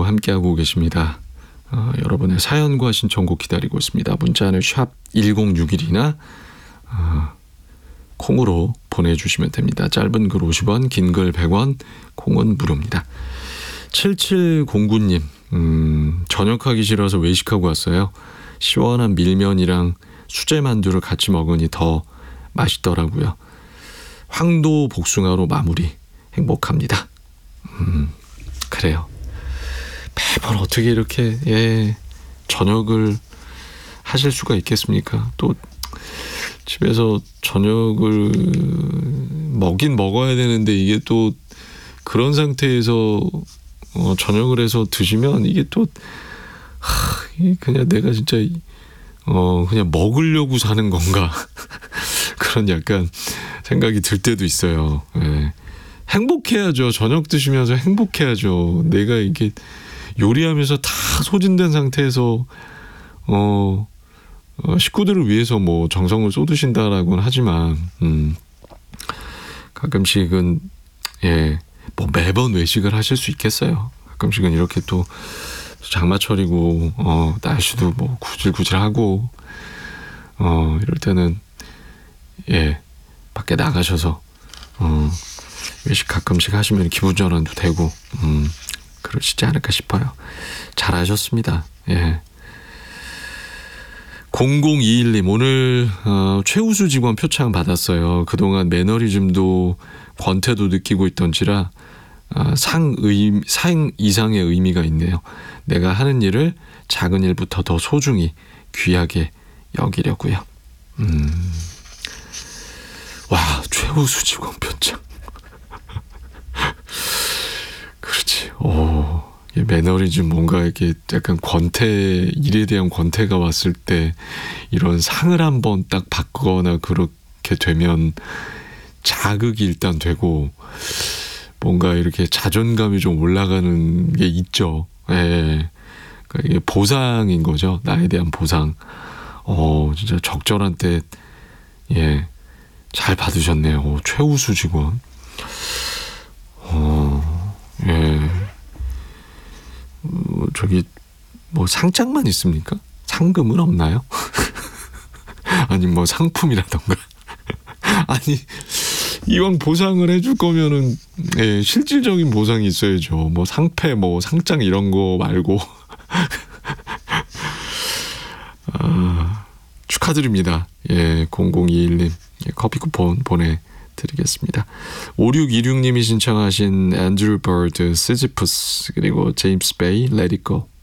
함께하고 계십니다. 여러분의 사연과 신청곡 기다리고 있습니다. 문자는 샵 1061이나 콩으로 보내주시면 됩니다. 짧은 글 50원, 긴 글 100원, 콩은 무료입니다. 7709님, 저녁하기 싫어서 외식하고 왔어요. 시원한 밀면이랑 수제만두를 같이 먹으니 더 맛있더라고요. 황도 복숭아로 마무리. 행복합니다. 그래요. 매번 어떻게 이렇게 저녁을 하실 수가 있겠습니까? 또 집에서 저녁을 먹긴 먹어야 되는데 이게 또 그런 상태에서 저녁을 해서 드시면 이게 또 그냥 내가 진짜 그냥 먹으려고 사는 건가 그런 약간 생각이 들 때도 있어요. 네. 행복해야죠. 저녁 드시면서 행복해야죠. 내가 이게 요리하면서 다 소진된 상태에서 식구들을 위해서 뭐 정성을 쏟으신다라고는 하지만 가끔씩은 뭐 매번 외식을 하실 수 있겠어요. 가끔씩은 이렇게 또 장마철이고 날씨도 뭐 구질구질하고 이럴 때는 밖에 나가셔서 외식 가끔씩 하시면 기분 전환도 되고 그러시지 않을까 싶어요. 잘하셨습니다. 0021님 오늘 최우수 직원 표창 받았어요. 그동안 매너리즘도 권태도 느끼고 있던지라 상 이상의 의미가 있네요. 내가 하는 일을 작은 일부터 더 소중히 귀하게 여기려고요. 와, 최우수 직원 표창. 그렇지. 매너리즘 뭔가 이렇게 약간 일에 대한 권태가 왔을 때 이런 상을 한번 딱 받거나 그렇게 되면 자극이 일단 되고 뭔가 이렇게 자존감이 좀 올라가는 게 있죠. 그러니까 이게 보상인 거죠. 나에 대한 보상. 진짜 적절한 때 잘 받으셨네요. 최우수 직원. 저기 뭐 상장만 있습니까? 상금은 없나요? 아니 뭐 상품이라던가. 아니 이왕 보상을 해줄 거면은 실질적인 보상이 있어야죠. 뭐 상패, 뭐 상장 이런 거 말고. 축하드립니다. 0021님 커피 쿠폰 보내드리겠습니다. 5626님이 신청하신 앤드류 버드, 시지푸스 그리고 제임스 베이, Let It Go.